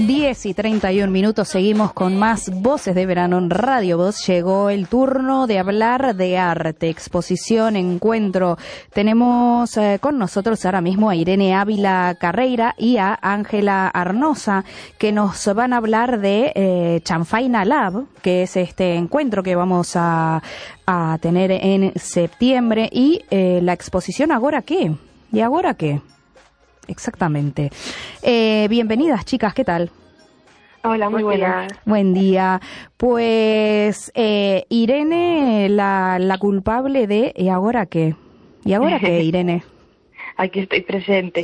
10:31, seguimos con más Voces de Verano en Radio Voz. Llegó el turno de hablar de arte, exposición, encuentro. Tenemos con nosotros ahora mismo a Irene Ávila Carreira y a Ángela Arnosa, que nos van a hablar de Chanfaina Lab, que es este encuentro que vamos a tener en septiembre, y la exposición ¿Agora qué? ¿Y ahora qué? Exactamente. Bienvenidas, chicas, ¿qué tal? Hola, muy buenas. Buen día. Pues Irene, la culpable de ¿y ahora qué? ¿Y ahora qué, Irene? Aquí estoy presente.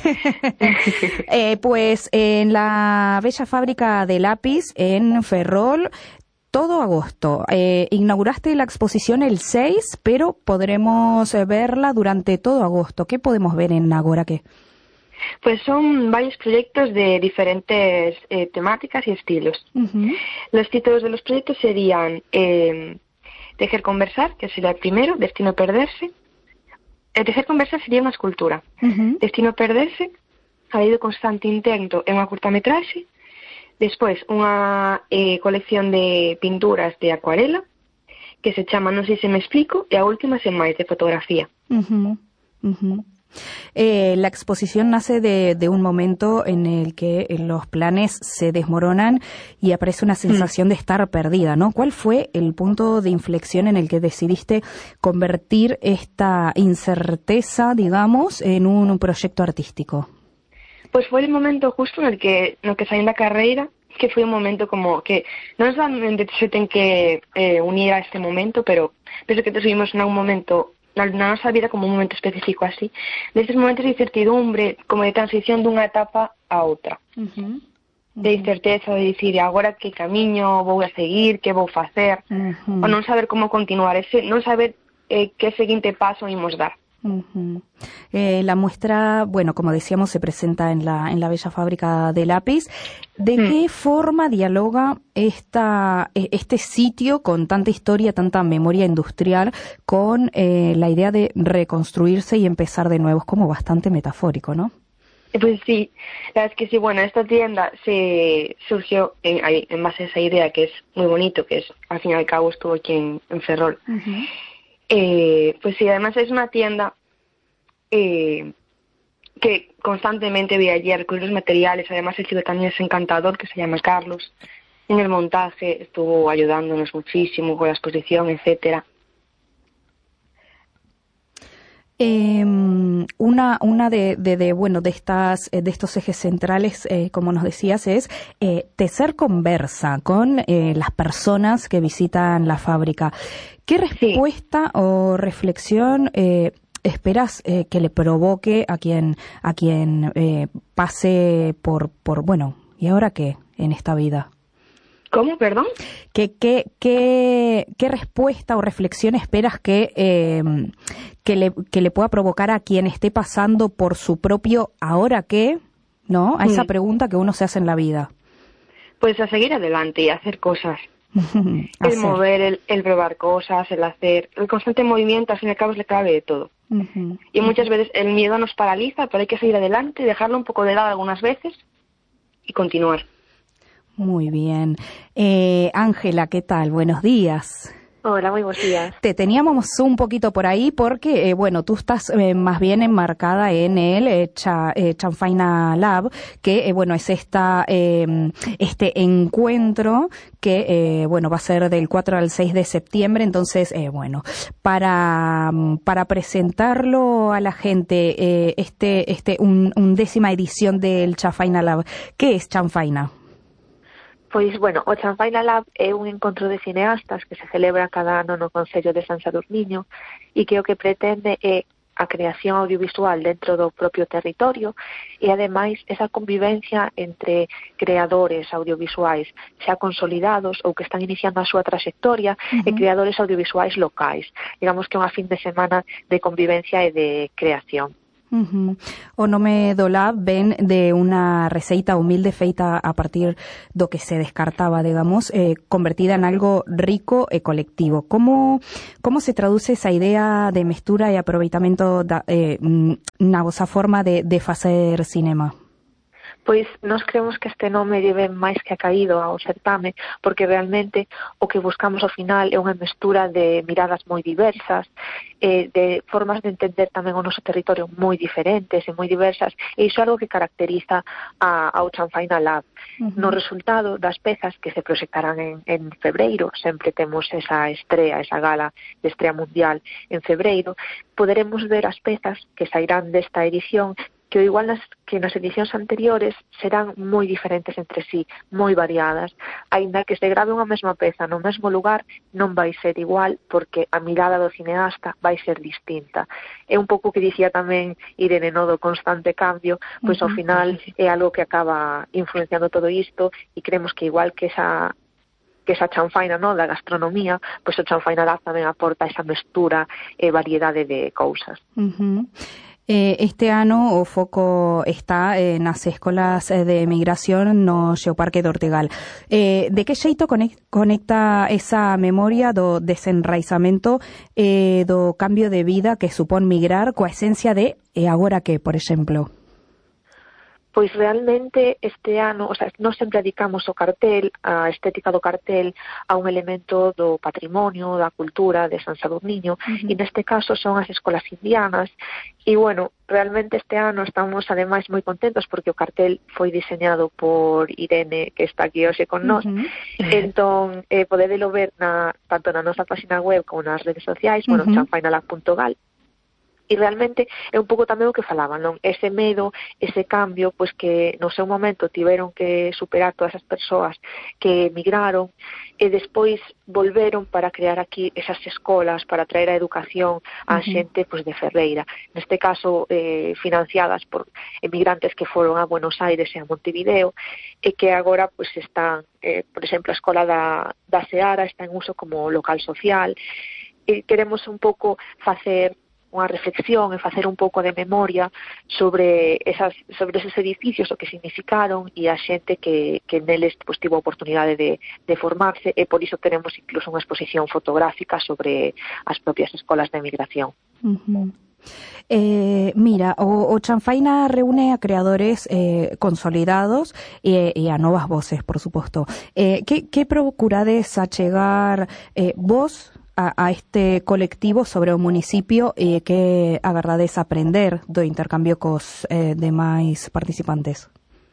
Pues en la bella fábrica de lápiz en Ferrol, todo agosto. Inauguraste la exposición el 6, pero podremos verla durante todo agosto. ¿Qué podemos ver en Agora qué? Pues son varios proyectos de diferentes temáticas y estilos. Uh-huh. Los títulos de los proyectos serían Tejer Conversar, que sería el primero, Destino Perderse. Tejer Conversar sería una escultura. Uh-huh. Destino Perderse, ha habido constante intento en una cortometraje. Después, una colección de pinturas de acuarela, que se llama No sé si me explico, y a última se máis de fotografía. Uh-huh. Uh-huh. La exposición nace de un momento en el que los planes se desmoronan y aparece una sensación de estar perdida, ¿no? ¿Cuál fue el punto de inflexión en el que decidiste convertir esta incerteza, digamos, en un proyecto artístico? Pues fue el momento justo en el que saí da carreira, que foi un momento como que non solamente se ten que unir a este momento, pero penso que todos vivimos en un momento na nosa vida como un momento específico así, destes momentos de incertidumbre, como de transición dunha etapa a outra. Uh-huh. Uh-huh. De incerteza, de dicir, agora que camiño vou a seguir, que vou facer, uh-huh. o non saber como continuar, non saber que seguinte paso imos dar. Uh-huh. La muestra, bueno, como decíamos, se presenta en la bella fábrica de lápiz. ¿De qué forma dialoga este sitio con tanta historia, tanta memoria industrial, con la idea de reconstruirse y empezar de nuevo? Es como bastante metafórico, ¿no? Pues sí, la verdad es que sí, bueno, esta tienda se surgió en base a esa idea que es muy bonito, que es, al fin y al cabo, estuvo aquí en Ferrol. Uh-huh. Pues sí, además es una tienda que constantemente ve allí recursos materiales. Además el chico también es encantador, que se llama Carlos. En el montaje estuvo ayudándonos muchísimo con la exposición, etcétera. Una de estos ejes centrales, como nos decías, es tecer conversa con las personas que visitan la fábrica. ¿Qué respuesta o reflexión esperas que le provoque a quien pase por bueno, ¿y ahora qué en esta vida? ¿Cómo? ¿Perdón? ¿Qué respuesta o reflexión esperas que le pueda provocar a quien esté pasando por su propio ¿ahora qué? ¿No? A esa pregunta que uno se hace en la vida. Pues a seguir adelante y a hacer cosas. El mover, el probar cosas, el hacer, el constante movimiento, al fin y al cabo es la clave de todo. Uh-huh. Y muchas veces el miedo nos paraliza, pero hay que seguir adelante, dejarlo un poco de lado algunas veces y continuar. Muy bien. Ángela, ¿qué tal? Buenos días. Hola, muy buenos días. Te teníamos un poquito por ahí porque, bueno, tú estás más bien enmarcada en el Chanfaina Lab, que, bueno, es este encuentro que, bueno, va a ser del 4 al 6 de septiembre. Entonces, bueno, para presentarlo a la gente, un décima edición del Chanfaina Lab, ¿qué es Chanfaina? Pois, bueno, o Chanfaina Lab é un encontro de cineastas que se celebra cada ano no Concello de San Sadurniño e que o que pretende é a creación audiovisual dentro do propio territorio e, ademais, esa convivencia entre creadores audiovisuais xa consolidados ou que están iniciando a súa traxectoria e creadores audiovisuais locais. Digamos que é unha fin de semana de convivencia e de creación. Uh-huh. O Nome do Lab ven de unha receita humilde feita a partir do que se descartaba, digamos, convertida en algo rico e colectivo. Como se traduce esa idea de mestura e aproveitamento na vosa forma de facer cinema? Pois nós creemos que este nome lleve máis que acaído ao certame, porque realmente o que buscamos ao final é unha mestura de miradas moi diversas, de formas de entender tamén o noso territorio moi diferentes e moi diversas, e iso é algo que caracteriza ao Chanfaina Lab. No resultado das pezas que se proxectarán en febreiro, sempre temos esa estrea, esa gala de estrea mundial en febreiro, poderemos ver as pezas que sairán desta edición, que igual que nas edicións anteriores serán moi diferentes entre sí, moi variadas. Aínda que se grabe unha mesma peza no mesmo lugar, non vai ser igual porque a mirada do cineasta vai ser distinta. É un pouco que dicía tamén Irene, no, do constante cambio, pois ao final é algo que acaba influenciando todo isto, e creemos que igual que esa chanfaina, no, da gastronomía, pois o Chanfaina Lab tamén aporta esa mestura e variedade de cousas. Este ano o foco está nas escolas de emigración no Xeoparque de Ortegal. De que xeito conecta esa memoria do desenraizamento do cambio de vida que supón migrar coa esencia de e agora que, por exemplo? Pois realmente este ano, nós sempre dedicamos o cartel, a estética do cartel, a un elemento do patrimonio, da cultura de San Sadurniño, e neste caso son as escolas indianas, e bueno, realmente este ano estamos ademais moi contentos porque o cartel foi diseñado por Irene, que está aquí hoxe con nós, entón podedelo ver tanto na nosa página web como nas redes sociais, chanfainalab.gal. E realmente é un pouco tamén o que falaban, non? Ese medo, ese cambio, pois que no seu momento tiveron que superar todas as persoas que emigraron e despois volveron para crear aquí esas escolas, para traer a educación á xente pois de Ferreira. Neste caso, financiadas por emigrantes que foron a Buenos Aires e a Montevideo, e que agora pois están, por exemplo, a escola da Seara está en uso como local social, e queremos un pouco facer unha reflexión e facer un pouco de memoria sobre esos edificios, o que significaron, e a xente que neles pues, tivo a oportunidade de formarse, e por iso tenemos incluso unha exposición fotográfica sobre as propias escolas de emigración. Mira, o Chanfaina reúne a creadores consolidados e a novas voces, por suposto. Que procurades achegar vos a este colectivo sobre o municipio e que agardades aprender do intercambio cos demais participantes?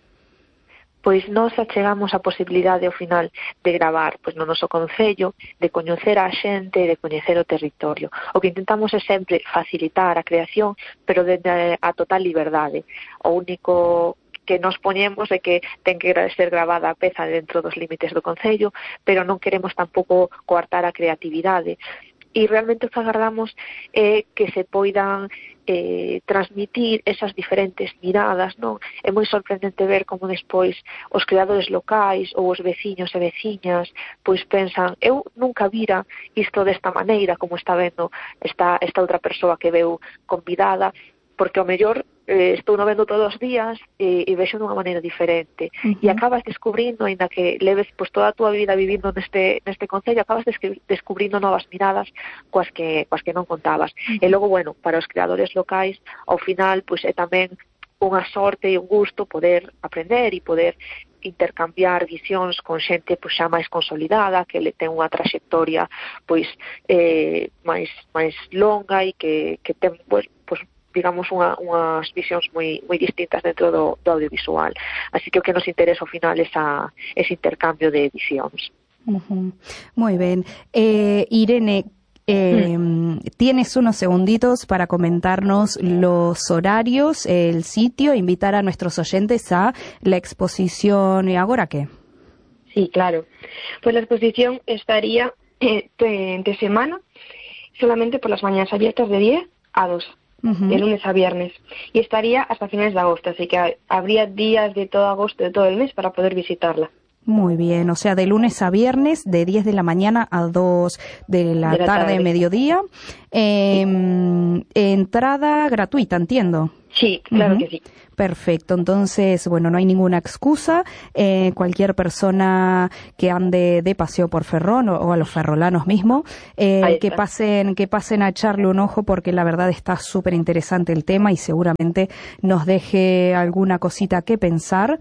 Pois nós achegamos a posibilidade ao final de gravar pois no noso concello, de coñecer a xente, de coñecer o territorio. O que intentamos é sempre facilitar a creación, pero desde a total liberdade. O único que nos poñemos é que ten que ser gravada a peza dentro dos límites do concello, pero non queremos tampouco coartar a creatividade. E realmente o que agardamos é que se poidan transmitir esas diferentes miradas, non? É moi sorprendente ver como despois os creadores locais ou os veciños e veciñas pois pensan, eu nunca vira isto desta maneira como está vendo esta outra persoa que veu convidada, porque ao mellor estou no vendo todos os días e vexo dunha maneira diferente, e acabas descubrindo, ainda que leves pois, toda a túa vida vivindo neste concello, acabas descubrindo novas miradas coas que non contabas. E logo, bueno, para os creadores locais, ao final, pois é tamén unha sorte e un gusto poder aprender e poder intercambiar visións con xente pois xa máis consolidada, que le ten unha traxectoria pois máis longa e que ten pois digamos unhas visións moi distintas dentro do audiovisual. Así que o que nos interesa ao final é ese intercambio de edicións. Moi ben. Irene, tienes unos segunditos para comentarnos los horarios, el sitio, invitar a nuestros oyentes a la exposición ¿Y ahora qué? Sí, claro. Pues la exposición estaría de semana, solamente por las mañanas abiertas de 10 a 2. De lunes a viernes, y estaría hasta finales de agosto, así que habría días de todo agosto, de todo el mes, para poder visitarla. Muy bien, o sea, de lunes a viernes, de 10 de la mañana a 2 de la tarde, mediodía. Entrada gratuita, entiendo. Sí, claro que sí. Perfecto, entonces, bueno, no hay ninguna excusa. Cualquier persona que ande de paseo por Ferrol o a los ferrolanos mismo, que pasen a echarle un ojo, porque la verdad está súper interesante el tema y seguramente nos deje alguna cosita que pensar.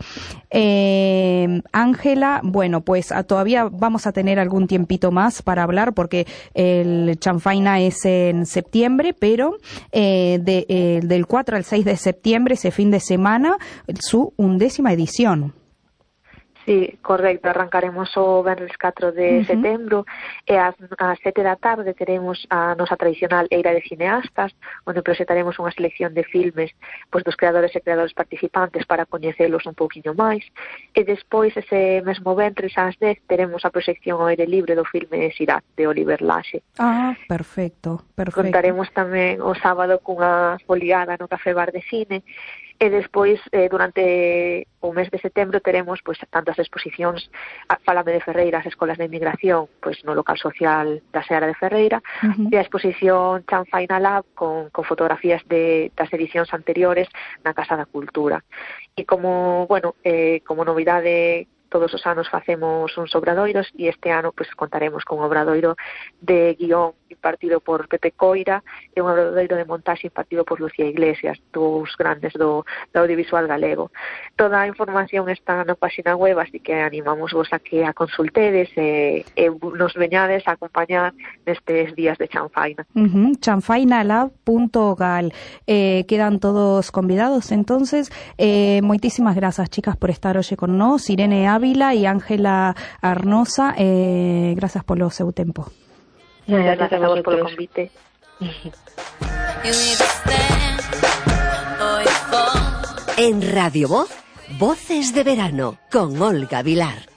Ángela, bueno, pues todavía vamos a tener algún tiempito más para hablar, porque el Chanfaina es en septiembre, pero del 4 al 6 de septiembre, ese fin de semana, su 11ª edición. Sí, correcto. Arrancaremos o venres 4 de setembro e ás 7 da tarde teremos a nosa tradicional eira de cineastas, onde proxectaremos unha selección de filmes pois dos creadores e creadores participantes para coñecelos un pouquiño máis. E despois, ese mesmo venres ás 10, teremos a proxección ao aire libre do filme Sirat, de Oliver Laxe. Ah, perfecto. Contaremos tamén o sábado cunha foliada no Café Bar de Cine. E despois, durante o mes de setembro, teremos pois tanto as exposicións Fálame de Ferreira, as escolas de inmigración, pois no local social da Seara de Ferreira, e a exposición Chanfaina Lab con fotografías das edicións anteriores na Casa da Cultura. E como novidade, todos os anos facemos uns obradoiros, e este ano pois contaremos con un obradoiro de guión impartido por Pepe Coira e un obradoiro de montaxe impartido por Lucía Iglesias, dous grandes do audiovisual galego. Toda a información está na página web, así que animamos vos a que a consultedes e nos veñades a acompañar nestes días de Chanfaina. Chanfainalab.gal. Quedan todos convidados, entonces. Moitísimas grazas, chicas, por estar hoxe con nós. Irene Ávila e Ángela Arnosa, grazas polo seu tempo. Gracias a vos polo convite. En Radio Voz, Voces de Verano, con Olga Vilar.